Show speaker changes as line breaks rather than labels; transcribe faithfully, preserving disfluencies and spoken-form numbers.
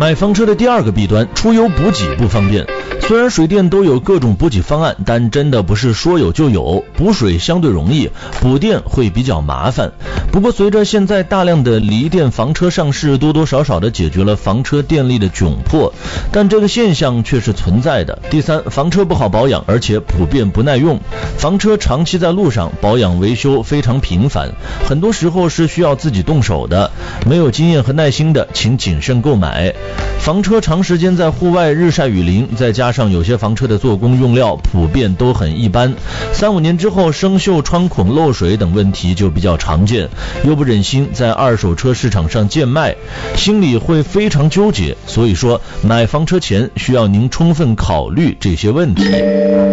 买房车的第二个弊端，出游补给不方便。虽然水电都有各种补给方案，但真的不是说有就有，补水相对容易，补电会比较麻烦。不过随着现在大量的锂电房车上市，多多少少的解决了房车电力的窘迫，但这个现象却是存在的。第三，房车不好保养，而且普遍不耐用。房车长期在路上，保养维修非常频繁，很多时候是需要自己动手的，没有经验和耐心的请谨慎购买。房车长时间在户外日晒雨淋，再加上有些房车的做工用料普遍都很一般，三五年之后生锈、穿孔、漏水等问题就比较常见，又不忍心在二手车市场上贱卖，心里会非常纠结。所以说买房车前需要您充分考虑这些问题。